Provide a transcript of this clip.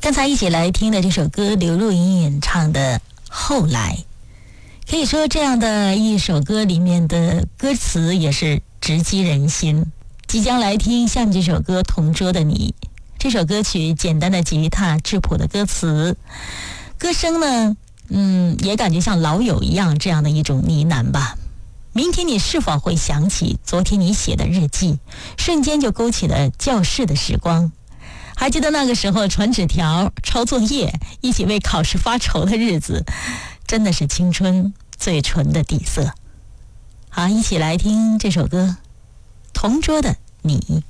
刚才一起来听的这首歌，刘若英演唱的《后来》，可以说这样的一首歌里面的歌词也是直击人心。即将来听下面这首歌《同桌的你》，这首歌曲简单的吉他，质朴的歌词，歌声呢，也感觉像老友一样这样的一种呢喃吧。明天你是否会想起昨天你写的日记，瞬间就勾起了教室的时光。还记得那个时候传纸条、抄作业、一起为考试发愁的日子，真的是青春最纯的底色。好，一起来听这首歌《同桌的你》。